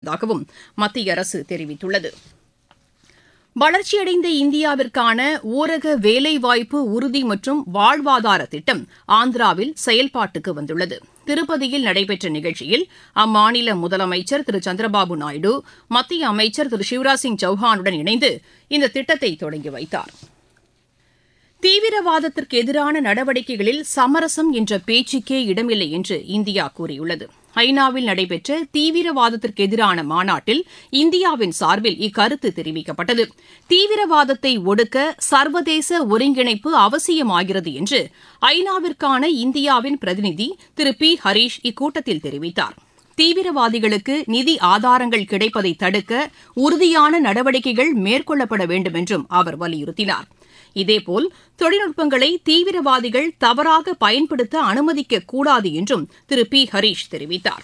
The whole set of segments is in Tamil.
வருவதாகவும் மத்திய அரசு தெரிவித்துள்ளது. வளர்ச்சியடைந்த இந்தியாவிற்கான ஊரக வேலைவாய்ப்பு உறுதி மற்றும் வாழ்வாதார திட்டம் ஆந்திராவில் செயல்பாட்டுக்கு வந்துள்ளது. திருப்பதியில் நடைபெற்ற நிகழ்ச்சியில் அம்மாநில முதலமைச்சர் திரு சந்திரபாபு நாயுடு மத்திய அமைச்சர் திரு சிவராஜ் சிங் சௌஹானுடன் இணைந்து இந்த திட்டத்தை தொடங்கி வைத்தார். தீவிரவாதத்திற்கு எதிரான நடவடிக்கைகளில் சமரசம் என்ற பேச்சுக்கே இடமில்லை என்று இந்தியா கூறியுள்ளது. ஐநாவில் நடைபெற்ற தீவிரவாதத்திற்கு எதிரான மாநாட்டில் இந்தியாவின் சார்பில் இக்கருத்து தெரிவிக்கப்பட்டது. தீவிரவாதத்தை ஒடுக்க சர்வதேச ஒருங்கிணைப்பு அவசியமாகிறது என்று ஐநாவிற்கான இந்தியாவின் பிரதிநிதி திரு பி ஹரீஷ் இக்கூட்டத்தில் தெரிவித்தார். தீவிரவாதிகளுக்கு நிதி ஆதாரங்கள் கிடைப்பதை தடுக்க உறுதியான நடவடிக்கைகள் மேற்கொள்ளப்பட வேண்டும் என்றும் அவர் வலியுறுத்தினார். இதேபோல் தொழில்நுட்பங்களை தீவிரவாதிகள் தவறாக பயன்படுத்த அனுமதிக்கக்கூடாது என்றும் திரு பி ஹரீஷ் தெரிவித்தார்.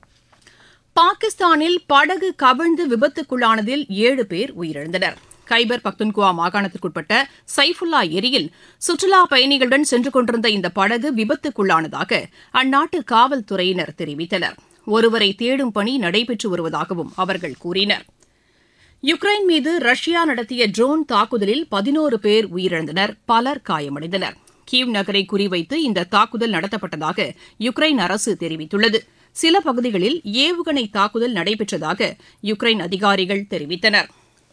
பாகிஸ்தானில் படகு கவிழ்ந்து விபத்துக்குள்ளானதில் 7 பேர் உயிரிழந்தனர். கைபர் பக்துன்குவா மாகாணத்திற்குட்பட்ட சைஃபுல்லா ஏரியில் சுற்றுலா பயணிகளுடன் சென்று கொண்டிருந்த இந்த படகு விபத்துக்குள்ளானதாக அந்நாட்டு காவல்துறையினர் தெரிவித்தனர். ஒருவரை தேடும் பணி நடைபெற்று வருவதாகவும் அவர்கள் கூறினர். யுக்ரைன் மீது ரஷ்யா நடத்திய ட்ரோன் தாக்குதலில் 11 பேர் உயிரிழந்தனர், பலர் காயமடைந்தனர். கீவ் நகரை குறிவைத்து இந்த தாக்குதல் நடத்தப்பட்டதாக யுக்ரைன் அரசு தெரிவித்துள்ளது. சில பகுதிகளில் ஏவுகணை தாக்குதல் நடைபெற்றதாக யுக்ரைன் அதிகாரிகள் தெரிவித்தனர்.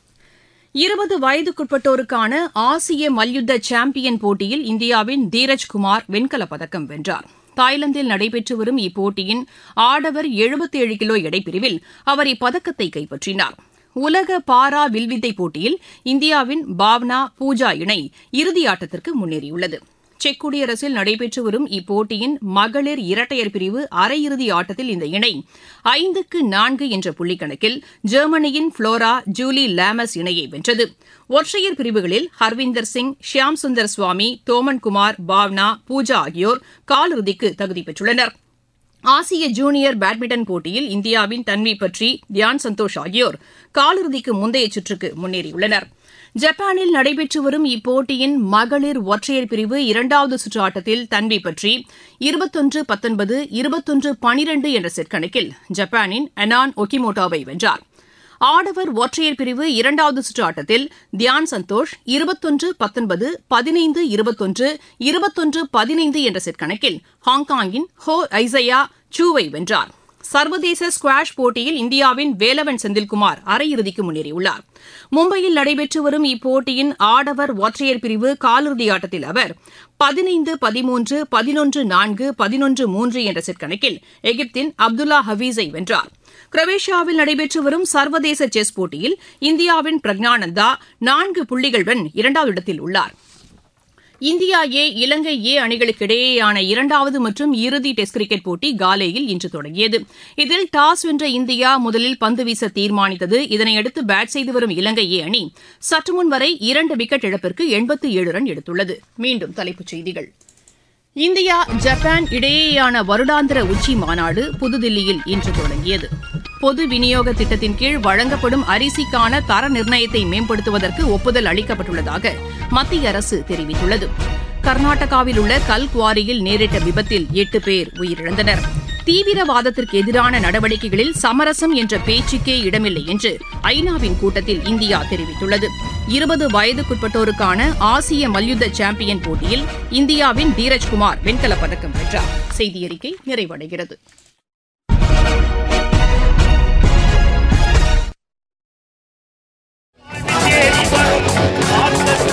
20 வயதுக்குட்பட்டோருக்கான ஆசிய மல்யுத்த சாம்பியன் போட்டியில் இந்தியாவின் தீரஜ் குமார் வெண்கலப் பதக்கம் வென்றார். தாய்லாந்தில் நடைபெற்று வரும் இப்போட்டியின் ஆடவர் 77 கிலோ எடைப்பிரிவில் அவர் இப்பதக்கத்தை கைப்பற்றினார். உலக பாரா வில்வித்தை போட்டியில் இந்தியாவின் பாவ்னா பூஜா இணை இறுதியாட்டத்திற்கு முன்னேறியுள்ளது. செக் குடியரசில் நடைபெற்று வரும் இப்போட்டியின் மகளிர் இரட்டையர் பிரிவு அரையிறுதி ஆட்டத்தில் இந்த இணை 5-4 என்ற புள்ளிக்கணக்கில் ஜெர்மனியின் புளோரா ஜூலி லாமஸ் இணையை வென்றது. ஒற்றையர் பிரிவுகளில் ஹர்விந்தர் சிங், ஷியாம் சுந்தர் சுவாமி, தோமன் குமார், பாவ்னா, பூஜா ஆகியோர் காலிறுதிக்கு தகுதி பெற்றுள்ளனர். ஆசிய ஜூனியர் பேட்மிண்டன் போட்டியில் இந்தியாவின் தன்வி பட்ரி, தியான் சந்தோஷ் ஆகியோர் காலிறுதிக்கு முந்தைய சுற்றுக்கு முன்னேறியுள்ளனர். ஜப்பானில் நடைபெற்று வரும் இப்போட்டியின் மகளிர் ஒற்றையர் பிரிவு 2வது சுற்று ஆட்டத்தில் தன்வி பட்ரி 21-19, 21-12 என்ற செட் கணக்கில் ஜப்பானின் அனான் ஒகிமோட்டோவை வென்றார். ஆடவர் ஒற்றையர் பிரிவு 2வது சுற்று ஆட்டத்தில் தியான் சந்தோஷ் 21-19, 15-21, 21-15 என்ற செட் கணக்கில் ஹாங்காங்கின் ஹோ ஐசையா சூவை வென்றார். சர்வதேச ஸ்குவாஷ் போட்டியில் இந்தியாவின் வேலவன் செந்தில்குமார் அரையிறுதிக்கு முன்னேறியுள்ளார். மும்பையில் நடைபெற்று வரும் இப்போட்டியின் ஆடவர் ஒற்றையர் பிரிவு காலிறுதி ஆட்டத்தில் அவர் 15-13, 11-4, 11-3 என்ற செட் கணக்கில் எகிப்தின் அப்துல்லா ஹபீஸை வென்றார். குரோவேஷியாவில் நடைபெற்று வரும் சர்வதேச செஸ் போட்டியில் இந்தியாவின் பிரக்ஞானந்தா 4 புள்ளிகளுடன் 2வது இடத்தில் உள்ளார். இந்தியா இலங்கை அணிகளுக்கு இடையேயான 2வது மற்றும் இறுதி டெஸ்ட் கிரிக்கெட் போட்டி காலேயில் இன்று தொடங்கியது. இதில் டாஸ் வென்ற இந்தியா முதலில் பந்து வீச தீர்மானித்தது. இதனையடுத்து பேட் செய்து வரும் இலங்கை அணி சற்றுமுன் வரை 2 விக்கெட் இழப்பிற்கு 87 ரன் எடுத்துள்ளது. மீண்டும் தலைப்புச் செய்திகள். இந்தியா ஜப்பான் இடையேயான வருடாந்திர உச்சி மாநாடு புதுதில்லியில் இன்று தொடங்கியது. பொது விநியோக திட்டத்தின் கீழ் வழங்கப்படும் அரிசிக்கான தர நிர்ணயத்தை மேம்படுத்துவதற்கு ஒப்புதல் அளிக்கப்பட்டுள்ளதாக மத்திய அரசு தெரிவித்துள்ளது. கர்நாடகாவில் உள்ள கல்குவாரியில் நேரிட்ட விபத்தில் 8 பேர் உயிரிழந்தனர். தீவிரவாதத்திற்கு எதிரான நடவடிக்கைகளில் சமரசம் என்ற பேச்சுக்கே இடமில்லை என்று ஐநாவின் கூட்டத்தில் இந்தியா தெரிவித்துள்ளது. 20 வயதுக்குட்பட்டோருக்கான ஆசிய மல்யுத்த சாம்பியன் போட்டியில் இந்தியாவின் தீரஜ் குமார் வெண்கலப் பதக்கம் வென்றார். செய்தியறிக்கை நிறைவடைகிறது.